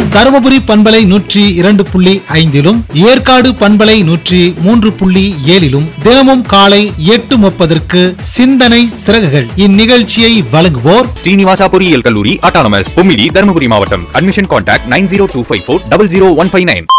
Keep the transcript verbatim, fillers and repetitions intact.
தருமபுரி பண்பலை நூற்றி இரண்டு புள்ளி ஐந்திலும் ஏற்காடு பண்பலை நூற்றி மூன்று புள்ளி ஏழிலும் தினமும் காலை எட்டு முப்பதற்கு சிந்தனை சிறகுகள். இந்நிகழ்ச்சியை வழங்குவோர் ஸ்ரீனிவாசா பொறியியல் கல்லூரி, அட்டானமஸ், பொம்மிடி, தருமபுரி மாவட்டம். Admission contact nine zero two five four double zero one five nine.